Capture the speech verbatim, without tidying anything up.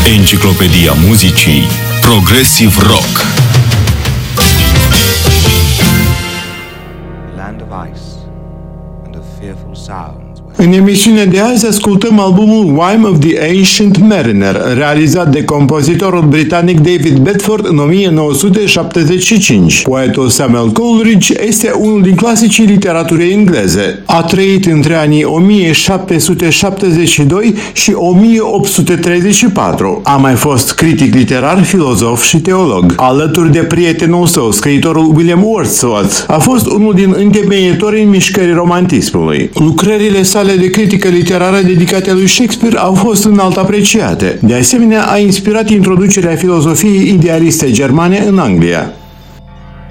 Enciclopedia muzicii Progressive Rock. Land of ice and of fearful sounds. În emisiunea de azi ascultăm albumul Whim of the Ancient Mariner, realizat de compozitorul britanic David Bedford în o mie nouă sute șaptezeci și cinci. Poetul Samuel Coleridge este unul din clasicii literaturii engleze. A trăit între anii o mie șapte sute șaptezeci și doi și o mie opt sute treizeci și patru. A mai fost critic literar, filozof și teolog. Alături de prietenul său, scriitorul William Wordsworth, a fost unul din întemeietorii mișcării romantismului. Lucrările sale de critică literară dedicate lui Shakespeare au fost înalt apreciate. De asemenea, a inspirat introducerea filozofiei idealiste germane în Anglia.